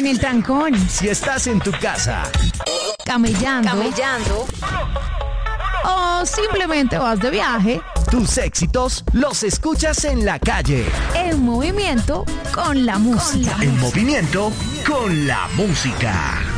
en el trancón, Si estás en tu casa, camellando o simplemente vas de viaje, tus éxitos los escuchas en la calle. en movimiento con la música. En movimiento con la música.